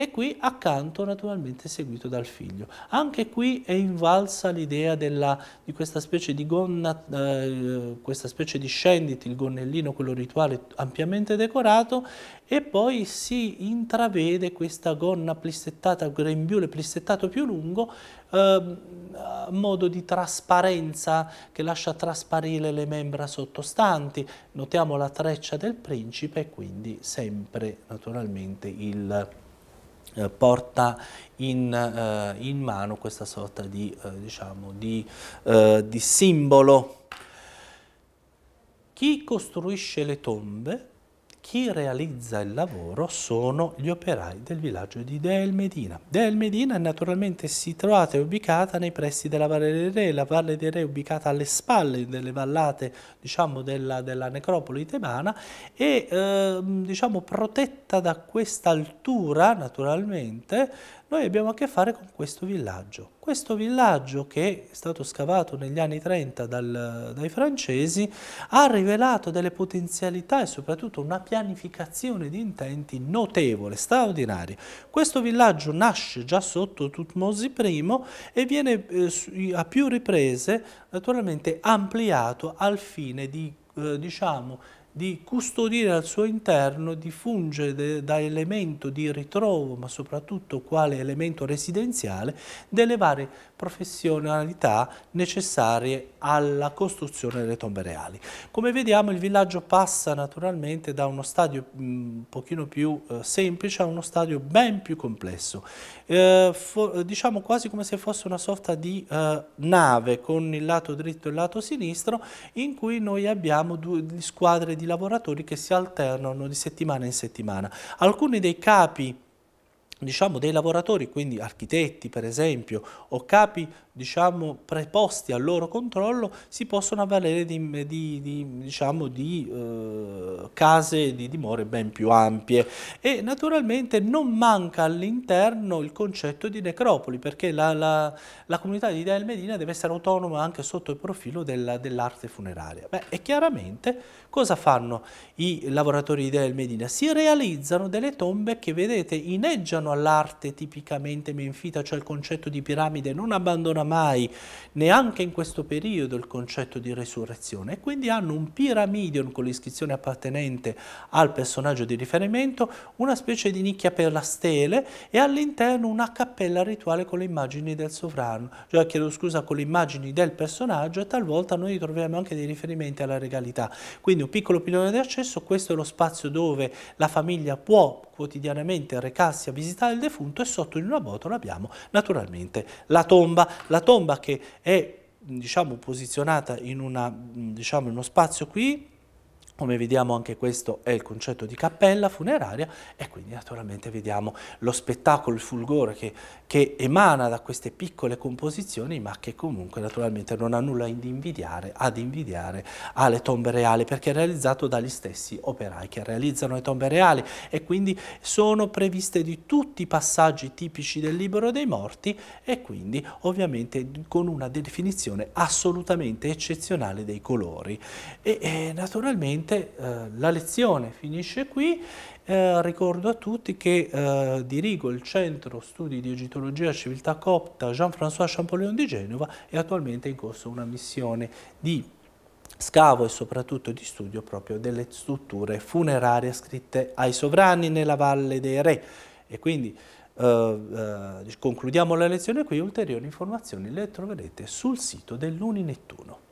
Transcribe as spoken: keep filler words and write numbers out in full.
E qui accanto naturalmente seguito dal figlio. Anche qui è invalsa l'idea della di questa specie di gonna, ehm, questa specie di scenditi, il gonnellino, quello rituale ampiamente decorato, e poi si intravede questa gonna plissettata, grembiule plissettato più lungo, ehm, a modo di trasparenza che lascia trasparire le membra sottostanti. Notiamo la treccia del principe e quindi sempre naturalmente il Eh, porta in, eh, in mano questa sorta di, eh, diciamo, di, eh, di simbolo. Chi costruisce le tombe, chi realizza il lavoro sono gli operai del villaggio di Dea el Medina. Dea el Medina naturalmente si trovata e ubicata nei pressi della Valle dei Re, la Valle dei Re è ubicata alle spalle delle vallate, diciamo, della, della necropoli tebana e eh, diciamo protetta da questa altura naturalmente. Noi abbiamo a che fare con questo villaggio. Questo villaggio, che è stato scavato negli anni trenta dal, dai francesi, ha rivelato delle potenzialità e soprattutto una pianificazione di intenti notevole, straordinaria. Questo villaggio nasce già sotto Thutmose primo e viene eh, a più riprese naturalmente ampliato al fine di, eh, diciamo, di custodire al suo interno, di fungere da elemento di ritrovo, ma soprattutto quale elemento residenziale, delle varie professionalità necessarie alla costruzione delle tombe reali. Come vediamo, il villaggio passa naturalmente da uno stadio un pochino più eh, semplice a uno stadio ben più complesso, eh, diciamo quasi come se fosse una sorta di eh, nave con il lato dritto e il lato sinistro, in cui noi abbiamo due squadre di lavoratori che si alternano di settimana in settimana. Alcuni dei capi, diciamo, dei lavoratori, quindi architetti per esempio, o capi, diciamo, preposti al loro controllo, si possono avvalere di, di, di, diciamo, di eh, case, di dimore ben più ampie, e naturalmente non manca all'interno il concetto di necropoli, perché la, la, la comunità di Dea el Medina deve essere autonoma anche sotto il profilo dell'arte funeraria. Beh, e chiaramente cosa fanno i lavoratori di Dea el Medina? Si realizzano delle tombe che, vedete, inneggiano all'arte tipicamente menfita, cioè il concetto di piramide non abbandona mai, neanche in questo periodo, il concetto di resurrezione, e quindi hanno un piramidion con l'iscrizione appartenente al personaggio di riferimento, una specie di nicchia per la stele e all'interno una cappella rituale con le immagini del sovrano, cioè chiedo scusa, con le immagini del personaggio, e talvolta noi troviamo anche dei riferimenti alla regalità. Quindi un piccolo pilone di accesso, questo è lo spazio dove la famiglia può quotidianamente recarsi a visitare il defunto, e sotto in una botola abbiamo naturalmente la tomba, la tomba che è, diciamo, posizionata in, una, diciamo, in uno spazio qui. Come vediamo, anche questo è il concetto di cappella funeraria, e quindi naturalmente vediamo lo spettacolo, il fulgore che, che emana da queste piccole composizioni, ma che comunque naturalmente non ha nulla ad invidiare, ad invidiare alle tombe reali, perché è realizzato dagli stessi operai che realizzano le tombe reali, e quindi sono previste di tutti i passaggi tipici del libro dei morti, e quindi ovviamente con una definizione assolutamente eccezionale dei colori. E, e naturalmente Eh, la lezione finisce qui. Eh, ricordo a tutti che eh, dirigo il Centro Studi di Egittologia e Civiltà Copta Jean-François Champollion di Genova, e attualmente è in corso una missione di scavo e soprattutto di studio proprio delle strutture funerarie ascritte ai sovrani nella Valle dei Re. E quindi eh, eh, concludiamo la lezione qui. Ulteriori informazioni le troverete sul sito dell'Uni Nettuno.